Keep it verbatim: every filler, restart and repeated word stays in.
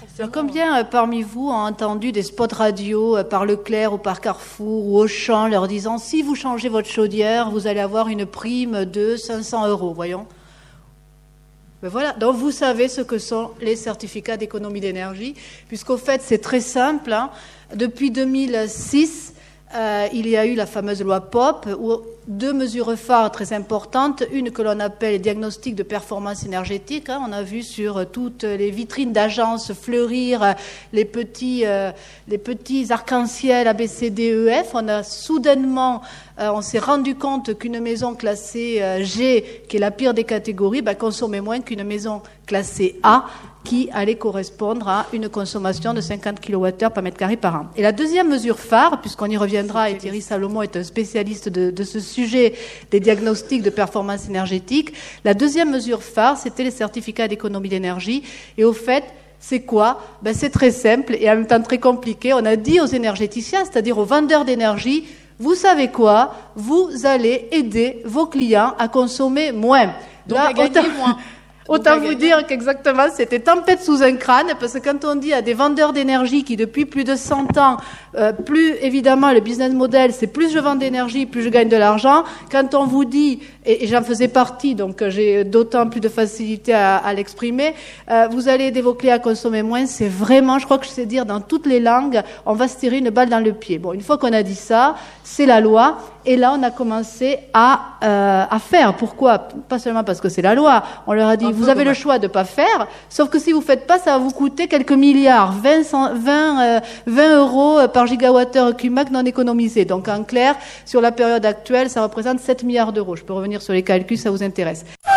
Alors, combien euh, parmi vous ont entendu des spots radio euh, par Leclerc ou par Carrefour ou Auchan leur disant si vous changez votre chaudière, vous allez avoir une prime de cinq cents euros, voyons. Ben voilà, donc vous savez ce que sont les certificats d'économie d'énergie, puisqu'au fait c'est très simple, hein. Depuis deux mille six, euh, il y a eu la fameuse loi P O P, où deux mesures phares très importantes, une que l'on appelle diagnostic de performance énergétique, hein. On a vu sur toutes les vitrines d'agences fleurir les petits, euh, les petits arcs-en-ciel A B C D E F, on a soudainement Euh, on s'est rendu compte qu'une maison classée euh, G, qui est la pire des catégories, bah, consommait moins qu'une maison classée A, qui allait correspondre à une consommation de cinquante kilowattheures par mètre carré par an. Et la deuxième mesure phare, puisqu'on y reviendra, et Thierry Salomon est un spécialiste de, de ce sujet des diagnostics de performance énergétique, la deuxième mesure phare, c'était les certificats d'économie d'énergie. Et au fait, c'est quoi? Ben, c'est très simple et en même temps très compliqué. On a dit aux énergéticiens, c'est-à-dire aux vendeurs d'énergie, vous savez quoi? Vous allez aider vos clients à consommer moins. Donc Là, à gagner autant, moins. Autant vous dire qu'exactement, c'était tempête sous un crâne, parce que quand on dit à des vendeurs d'énergie qui, depuis plus de cent ans, euh, plus évidemment, le business model, c'est plus je vends d'énergie, plus je gagne de l'argent. Quand on vous dit, et, et j'en faisais partie, donc j'ai d'autant plus de facilité à, à l'exprimer, euh, vous allez aider vos clients à consommer moins, c'est vraiment, je crois que je sais dire dans toutes les langues, on va se tirer une balle dans le pied. Bon, une fois qu'on a dit ça, c'est la loi. Et là, on a commencé à, euh, à faire. Pourquoi? Pas seulement parce que c'est la loi. On leur a dit, vous avez le choix de pas faire, sauf que si vous faites pas, ça va vous coûter quelques milliards, vingt, vingt, euh, vingt euros par gigawattheure Q M A C non économisé. Donc, en clair, sur la période actuelle, ça représente sept milliards d'euros. Je peux revenir sur les calculs, ça vous intéresse.